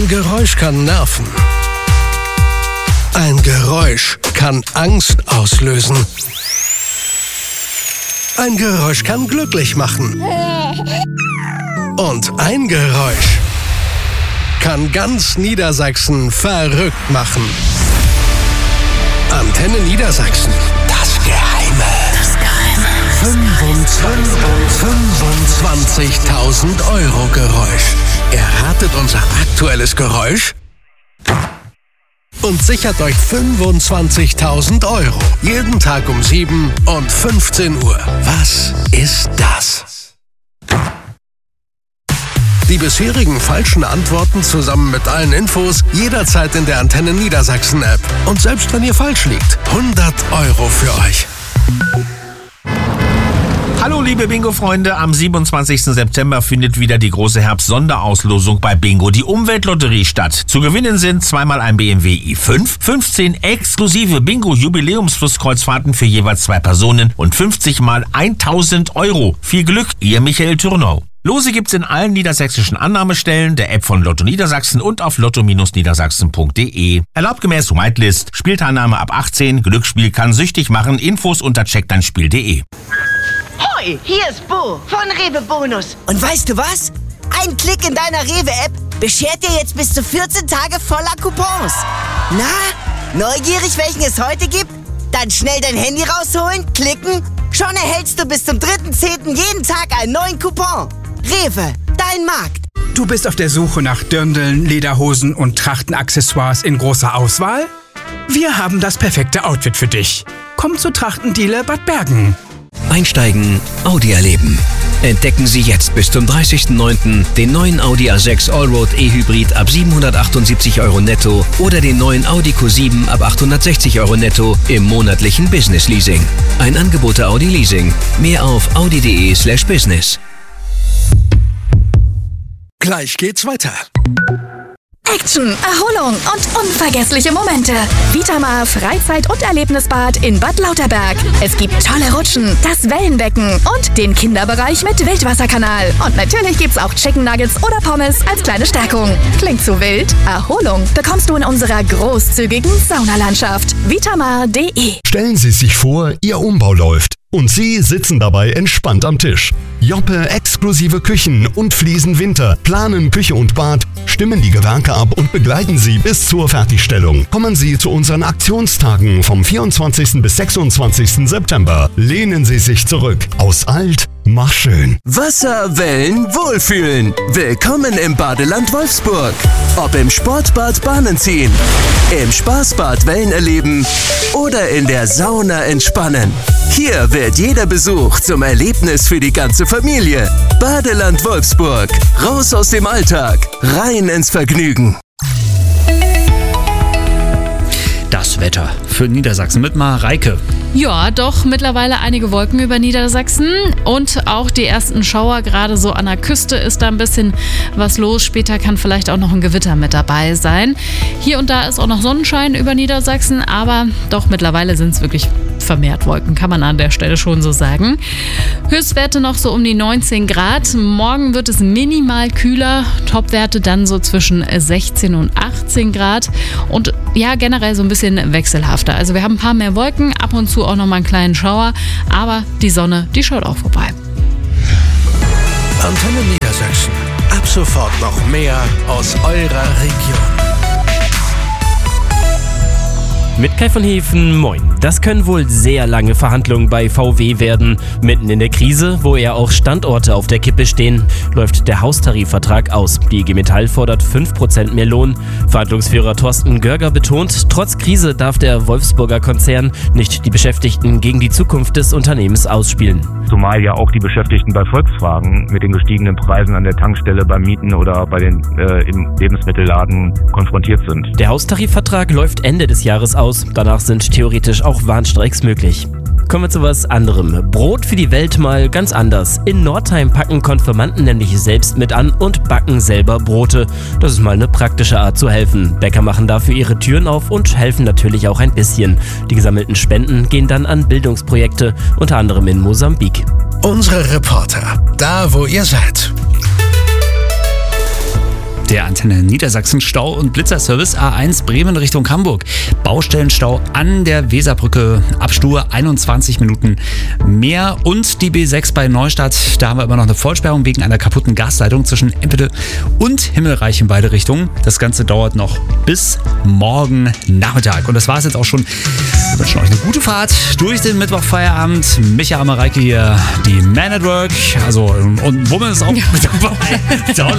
Geräusch kann nerven. Ein Geräusch kann Angst auslösen. Ein Geräusch kann glücklich machen. Und ein Geräusch kann ganz Niedersachsen verrückt machen. Antenne Niedersachsen. Das Geheime. 25.000 Euro Geräusch. Erratet unser aktuelles Geräusch und sichert euch 25.000 Euro. Jeden Tag um 7 und 15 Uhr. Was ist das? Die bisherigen falschen Antworten zusammen mit allen Infos jederzeit in der Antenne Niedersachsen App. Und selbst wenn ihr falsch liegt, 100 Euro für euch. Hallo liebe Bingo-Freunde, am 27. September findet wieder die große Herbst-Sonderauslosung bei Bingo, die Umweltlotterie, statt. Zu gewinnen sind zweimal ein BMW i5, 15 exklusive Bingo-Jubiläums-Flusskreuzfahrten für jeweils 2 Personen und 50 mal 1.000 Euro. Viel Glück, ihr Michael Thürnau. Lose gibt's in allen niedersächsischen Annahmestellen, der App von Lotto Niedersachsen und auf lotto-niedersachsen.de. Erlaubt gemäß Whitelist, Spielteilnahme ab 18, Glücksspiel kann süchtig machen, Infos unter checkdeinspiel.de. Hoi, hier ist Bo von Rewe Bonus. Und weißt du was? Ein Klick in deiner Rewe-App beschert dir jetzt bis zu 14 Tage voller Coupons. Na, neugierig, welchen es heute gibt? Dann schnell dein Handy rausholen, klicken. Schon erhältst du bis zum 3.10. jeden Tag einen neuen Coupon. Rewe, dein Markt. Du bist auf der Suche nach Dirndln, Lederhosen und Trachtenaccessoires in großer Auswahl? Wir haben das perfekte Outfit für dich. Komm zu Trachtendealer Bad Bergen. Einsteigen, Audi erleben. Entdecken Sie jetzt bis zum 30.09. den neuen Audi A6 Allroad E-Hybrid ab 778 Euro netto oder den neuen Audi Q7 ab 860 Euro netto im monatlichen Business Leasing. Ein Angebot der Audi Leasing. Mehr auf audi.de/business. Gleich geht's weiter. Action, Erholung und unvergessliche Momente. Vitamar Freizeit- und Erlebnisbad in Bad Lauterberg. Es gibt tolle Rutschen, das Wellenbecken und den Kinderbereich mit Wildwasserkanal. Und natürlich gibt's auch Chicken Nuggets oder Pommes als kleine Stärkung. Klingt zu wild? Erholung bekommst du in unserer großzügigen Saunalandschaft. Vitamar.de. Stellen Sie sich vor, Ihr Umbau läuft und Sie sitzen dabei entspannt am Tisch. Joppe exklusive Küchen und Fliesen Winter, planen Küche und Bad, stimmen die Gewerke ab und begleiten Sie bis zur Fertigstellung. Kommen Sie zu unseren Aktionstagen vom 24. bis 26. September. Lehnen Sie sich zurück. Aus alt, mach schön. Wasser, Wellen, Wohlfühlen. Willkommen im Badeland Wolfsburg. Ob im Sportbad Bahnen ziehen, im Spaßbad Wellen erleben oder in der Sauna entspannen. Hier wird jeder Besuch zum Erlebnis für die ganze Familie. Badeland Wolfsburg. Raus aus dem Alltag, rein ins Vergnügen. Das Wetter für Niedersachsen mit Mareike. Ja, doch mittlerweile einige Wolken über Niedersachsen und auch die ersten Schauer, gerade so an der Küste ist da ein bisschen was los. Später kann vielleicht auch noch ein Gewitter mit dabei sein. Hier und da ist auch noch Sonnenschein über Niedersachsen, aber doch mittlerweile sind es wirklich vermehrt Wolken, kann man an der Stelle schon so sagen. Höchstwerte noch so um die 19 Grad. Morgen wird es minimal kühler, Topwerte dann so zwischen 16 und 18 Grad und ja, generell so ein bisschen wechselhafter. Also wir haben ein paar mehr Wolken, ab und zu auch noch mal einen kleinen Schauer, aber die Sonne, die schaut auch vorbei. Antenne Niedersachsen. Ab sofort noch mehr aus eurer Region. Mit Kai von Hefen, moin. Das können wohl sehr lange Verhandlungen bei VW werden. Mitten in der Krise, wo ja auch Standorte auf der Kippe stehen, läuft der Haustarifvertrag aus. Die IG Metall fordert 5% mehr Lohn. Verhandlungsführer Thorsten Görger betont, trotz Krise darf der Wolfsburger Konzern nicht die Beschäftigten gegen die Zukunft des Unternehmens ausspielen. Zumal ja auch die Beschäftigten bei Volkswagen mit den gestiegenen Preisen an der Tankstelle, beim Mieten oder bei den im Lebensmittelladen konfrontiert sind. Der Haustarifvertrag läuft Ende des Jahres aus. Danach sind theoretisch auch Warnstreiks möglich. Kommen wir zu was anderem. Brot für die Welt mal ganz anders. In Nordheim packen Konfirmanden nämlich selbst mit an und backen selber Brote. Das ist mal eine praktische Art zu helfen. Bäcker machen dafür ihre Türen auf und helfen natürlich auch ein bisschen. Die gesammelten Spenden gehen dann an Bildungsprojekte, unter anderem in Mosambik. Unsere Reporter, da wo ihr seid. der Antenne Niedersachsen. Stau- und Blitzerservice A1 Bremen Richtung Hamburg. Baustellenstau an der Weserbrücke ab Stur 21 Minuten mehr. Und die B6 bei Neustadt, da haben wir immer noch eine Vollsperrung wegen einer kaputten Gasleitung zwischen Empede und Himmelreich in beide Richtungen. Das Ganze dauert noch bis morgen Nachmittag. Und das war es jetzt auch schon. Wir wünschen euch eine gute Fahrt durch den Mittwochfeierabend. Micha Amareike hier, die Man at Work. Also, und Woman ist auch mit dabei.